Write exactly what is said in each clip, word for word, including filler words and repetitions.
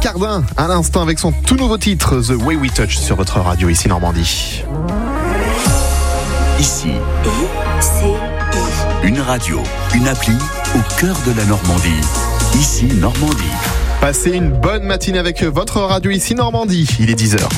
Cardin, à l'instant avec son tout nouveau titre, The Way We Touch, sur votre radio ici Normandie. Ici, I C I. Une radio, une appli au cœur de la Normandie. Ici Normandie. Passez une bonne matinée avec votre radio ici Normandie. Il est dix heures.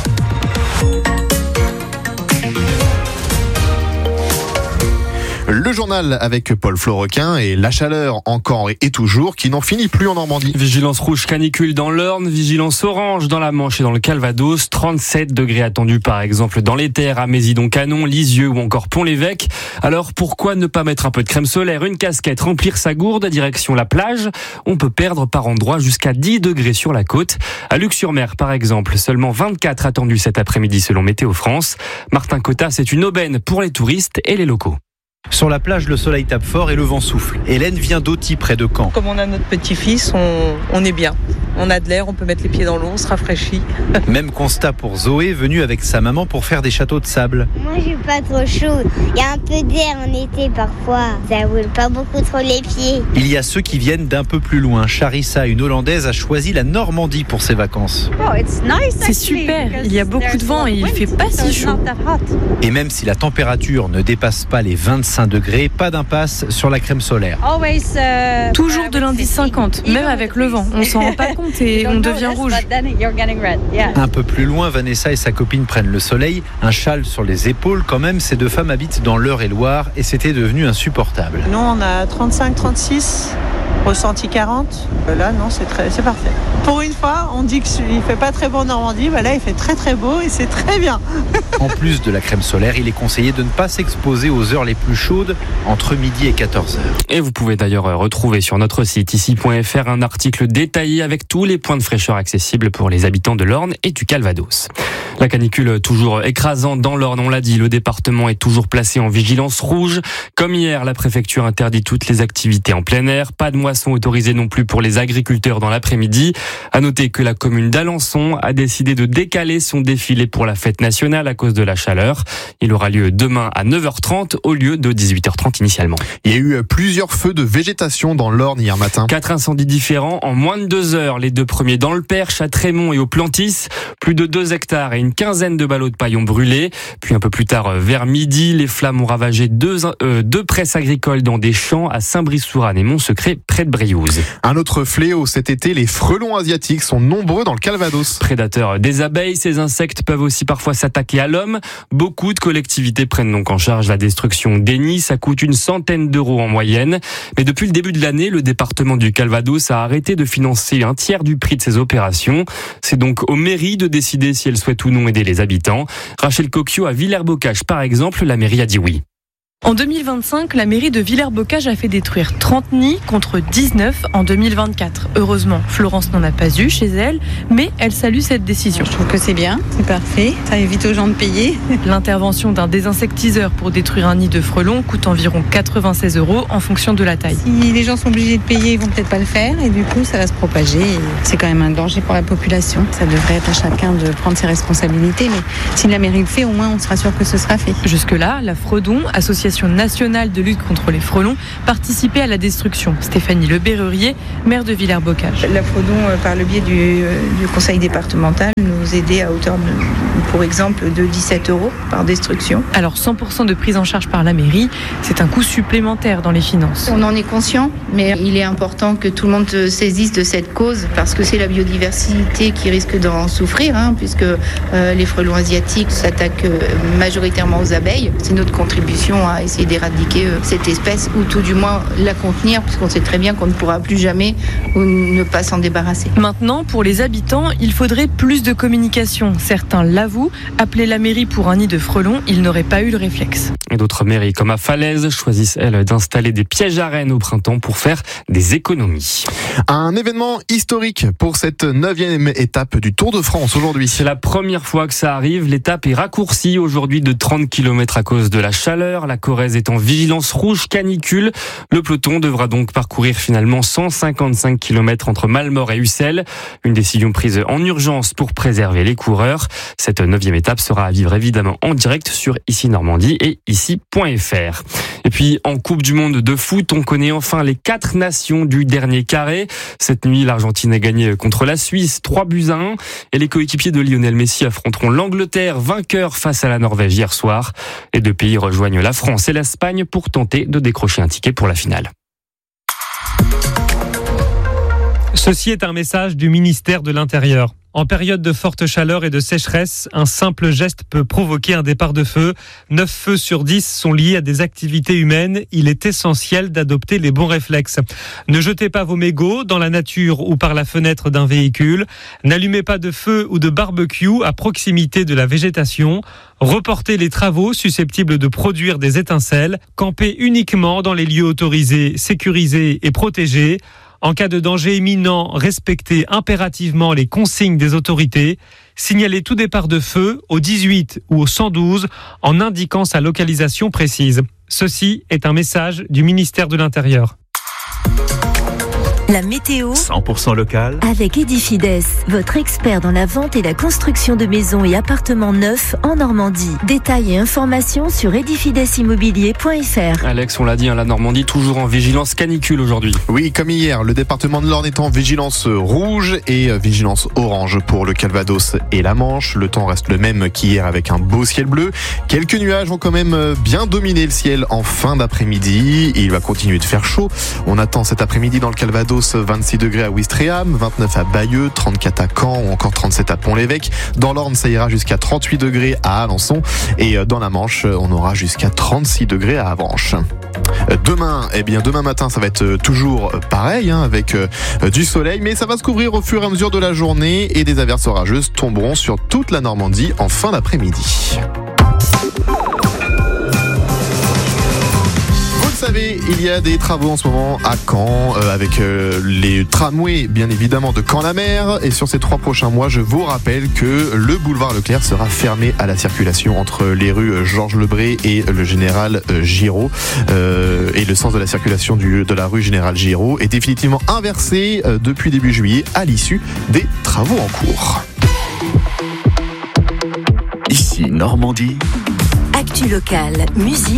Le journal avec Paul Florequin et la chaleur encore et toujours qui n'en finit plus en Normandie. Vigilance rouge canicule dans l'Orne, vigilance orange dans la Manche et dans le Calvados. trente-sept degrés attendus par exemple dans les Terres, à Mésidon-Canon, Lisieux ou encore Pont-l'Évêque. Alors pourquoi ne pas mettre un peu de crème solaire, une casquette, remplir sa gourde, direction la plage? On peut perdre par endroits jusqu'à dix degrés sur la côte. À Luc-sur-Mer par exemple, seulement vingt-quatre attendus cet après-midi selon Météo France. Martin Cotta, c'est une aubaine pour les touristes et les locaux. Sur la plage, le soleil tape fort et le vent souffle. Hélène vient d'Auty, près de Caen. Comme on a notre petit-fils, on, on est bien. On a de l'air, on peut mettre les pieds dans l'eau, on se rafraîchit. Même constat pour Zoé, venue avec sa maman pour faire des châteaux de sable. Moi, je suis pas trop chaude. Il y a un peu d'air en été parfois. Ça brûle pas beaucoup trop les pieds. Il y a ceux qui viennent d'un peu plus loin. Charissa, une Hollandaise, a choisi la Normandie pour ses vacances. C'est super, il y a beaucoup de vent et il fait pas si chaud. Et même si la température ne dépasse pas les vingt-cinq degrés, pas d'impasse sur la crème solaire. Toujours de l'indice cinquante, même avec le vent. On s'en rend pas compte et on devient rouge. Un peu plus loin, Vanessa et sa copine prennent le soleil, un châle sur les épaules. Quand même, ces deux femmes habitent dans l'Eure-et-Loire et c'était devenu insupportable. Nous, on a trente-cinq trente-six, ressenti quarante. Là, non, c'est, très, c'est parfait. Pour une fois, on dit qu'il ne fait pas très beau en Normandie. Bah là, il fait très très beau et c'est très bien. En plus de la crème solaire, il est conseillé de ne pas s'exposer aux heures les plus chaudes, entre midi et quatorze heures. Et vous pouvez d'ailleurs retrouver sur notre site ici point f r un article détaillé avec tous les points de fraîcheur accessibles pour les habitants de l'Orne et du Calvados. La canicule toujours écrasante dans l'Orne, on l'a dit, le département est toujours placé en vigilance rouge. Comme hier, la préfecture interdit toutes les activités en plein air. Pas de moisson autorisée non plus pour les agriculteurs dans l'après-midi. À noter que la commune d'Alençon a décidé de décaler son défilé pour la fête nationale à cause de la chaleur. Il aura lieu demain à neuf heures trente au lieu de dix-huit heures trente initialement. Il y a eu plusieurs feux de végétation dans l'Orne hier matin. Quatre incendies différents en moins de deux heures. Les deux premiers dans le Perche, à Trémont et au Plantis. Plus de deux hectares et une quinzaine de ballots de paillons brûlés. Puis un peu plus tard, vers midi, les flammes ont ravagé deux, euh, deux presses agricoles dans des champs à Saint-Brice-Sourane et Montsecret, près de Briouze. Un autre fléau cet été, les frelons asiatiques sont nombreux dans le Calvados. Prédateurs des abeilles, ces insectes peuvent aussi parfois s'attaquer à l'homme. Beaucoup de collectivités prennent donc en charge la destruction des nids. Ça coûte une centaine d'euros en moyenne. Mais depuis le début de l'année, le département du Calvados a arrêté de financer un tiers du prix de ces opérations. C'est donc aux mairies de décider si elles souhaitent ou non aider les habitants. Rachel Cocchio à Villers-Bocage, par exemple, la mairie a dit oui. En deux mille vingt-cinq, la mairie de Villers-Bocage a fait détruire trente nids contre dix-neuf en deux mille vingt-quatre. Heureusement, Florence n'en a pas eu chez elle, mais elle salue cette décision. Je trouve que c'est bien, c'est parfait, ça évite aux gens de payer. L'intervention d'un désinsectiseur pour détruire un nid de frelons coûte environ quatre-vingt-seize euros en fonction de la taille. Si les gens sont obligés de payer, ils vont peut-être pas le faire et du coup ça va se propager. C'est quand même un danger pour la population. Ça devrait être à chacun de prendre ses responsabilités, mais si la mairie le fait, au moins on sera sûr que ce sera fait. Jusque-là, la Fredon, association nationale de lutte contre les frelons, participait à la destruction. Stéphanie Leberrurier, maire de Villers-Bocage. La Fredon, par le biais du, du conseil départemental, nous aidait à hauteur de, pour exemple, de dix-sept euros par destruction. Alors cent pour cent de prise en charge par la mairie, c'est un coût supplémentaire dans les finances. On en est conscient, mais il est important que tout le monde saisisse de cette cause parce que c'est la biodiversité qui risque d'en souffrir, hein, puisque euh, les frelons asiatiques s'attaquent majoritairement aux abeilles. C'est notre contribution à essayer d'éradiquer euh, cette espèce ou tout du moins la contenir, puisqu'on sait très bien qu'on ne pourra plus jamais ou ne pas s'en débarrasser. Maintenant, pour les habitants, il faudrait plus de communication. Certains l'avouent, appeler la mairie pour un nid de frelons, ils n'auraient pas eu le réflexe. Et d'autres mairies, comme à Falaise, choisissent, elles, d'installer des pièges à rennes au printemps pour faire des économies. Un événement historique pour cette neuvième étape du Tour de France aujourd'hui. C'est la première fois que ça arrive. L'étape est raccourcie aujourd'hui de trente kilomètres à cause de la chaleur. La Corrèze est en vigilance rouge canicule. Le peloton devra donc parcourir finalement cent cinquante-cinq kilomètres entre Malmort et Ussel. Une décision prise en urgence pour préserver les coureurs. Cette neuvième étape sera à vivre évidemment en direct sur Ici Normandie et Ici ici point f r. Et puis en Coupe du Monde de foot, on connaît enfin les quatre nations du dernier carré. Cette nuit, l'Argentine a gagné contre la Suisse trois buts à un et les coéquipiers de Lionel Messi affronteront l'Angleterre, vainqueur face à la Norvège hier soir. Les deux pays rejoignent la France et l'Espagne pour tenter de décrocher un ticket pour la finale. Ceci est un message du ministère de l'Intérieur. En période de forte chaleur et de sécheresse, un simple geste peut provoquer un départ de feu. neuf feux sur dix sont liés à des activités humaines. Il est essentiel d'adopter les bons réflexes. Ne jetez pas vos mégots dans la nature ou par la fenêtre d'un véhicule. N'allumez pas de feu ou de barbecue à proximité de la végétation. Reportez les travaux susceptibles de produire des étincelles. Campez uniquement dans les lieux autorisés, sécurisés et protégés. En cas de danger imminent, respectez impérativement les consignes des autorités. Signalez tout départ de feu au dix-huit ou au cent douze en indiquant sa localisation précise. Ceci est un message du ministère de l'Intérieur. La météo cent pour cent local avec Edifides, votre expert dans la vente et la construction de maisons et appartements neufs en Normandie. Détails et informations sur edifides immobilier point f r. Alex, on l'a dit, hein, la Normandie toujours en vigilance canicule aujourd'hui. Oui, comme hier, le département de l'Orne est en vigilance rouge et vigilance orange pour le Calvados et la Manche. Le temps reste le même qu'hier avec un beau ciel bleu. Quelques nuages vont quand même bien dominer le ciel en fin d'après-midi. Il va continuer de faire chaud. On attend cet après-midi dans le Calvados vingt-six degrés à Ouistreham, vingt-neuf à Bayeux, trente-quatre à Caen ou encore trente-sept à Pont-l'Évêque. Dans l'Orne, ça ira jusqu'à trente-huit degrés à Alençon et dans la Manche, on aura jusqu'à trente-six degrés à Avranches. Demain, eh bien demain matin, ça va être toujours pareil hein, avec euh, du soleil, mais ça va se couvrir au fur et à mesure de la journée et des averses orageuses tomberont sur toute la Normandie en fin d'après-midi. Vous savez, il y a des travaux en ce moment à Caen euh, avec euh, les tramways bien évidemment de Caen-la-Mer et sur ces trois prochains mois, je vous rappelle que le boulevard Leclerc sera fermé à la circulation entre les rues Georges Lebré et le Général euh, Giraud euh, et le sens de la circulation du, de la rue Général Giraud est définitivement inversé euh, depuis début juillet à l'issue des travaux en cours. Ici Normandie. Actu locale, musique.